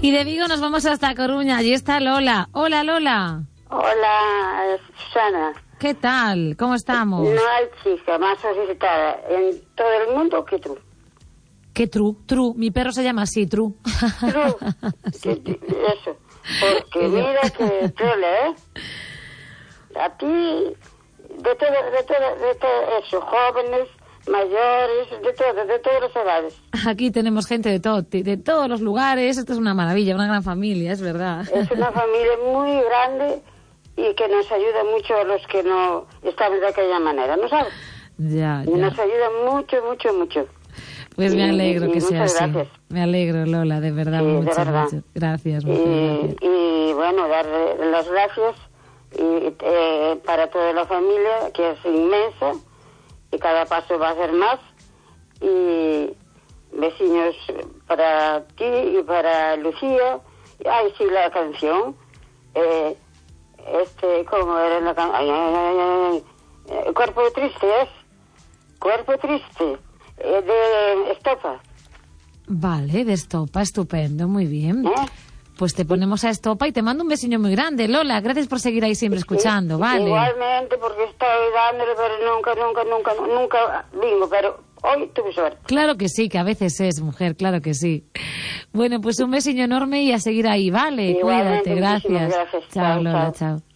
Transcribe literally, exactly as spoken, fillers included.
Y de Vigo nos vamos hasta Coruña. Allí está Lola. Hola, Lola. Hola, Susana. ¿Qué tal? ¿Cómo estamos? No hay chica más solicitada en todo el mundo que tú. ¿Qué Tru? Tru. Mi perro se llama así, Tru. Tru. Sí. Eso. Porque mira que tele, ¿eh? A ti, de todo, de todo, de todo eso, jóvenes, mayores, de todo, de todas las edades. Aquí tenemos gente de todo, de todos los lugares. Esto es una maravilla, una gran familia, es verdad. Es una familia muy grande y que nos ayuda mucho a los que no estamos de aquella manera, ¿no sabes? Ya, y ya. nos ayuda mucho, mucho, mucho. Pues me alegro y, y que sea así. Gracias. Me alegro, Lola, de verdad, sí, mucho, de verdad. mucho. Gracias, muchas y, gracias. Y bueno, darle las gracias y, eh, para toda la familia, que es inmensa, y cada paso va a ser más. Y vecinos para ti y para Lucía. Ay, sí, la canción. Eh, este, ¿cómo era la canción? Cuerpo triste, ¿es? Cuerpo triste. Eh, de Estopa. Vale, de Estopa, estupendo, muy bien. ¿Eh? Pues te ponemos a Estopa y te mando un besiño muy grande, Lola. Gracias por seguir ahí siempre escuchando, sí, ¿vale? Igualmente, porque estoy dándole, pero nunca, nunca, nunca, nunca bingo, pero hoy tuve suerte. Claro que sí, que a veces es, mujer, claro que sí. Bueno, pues un besiño enorme y a seguir ahí, ¿vale? Igualmente, Cuídate, gracias. gracias. Chao, Chao, Lola, chao. chao.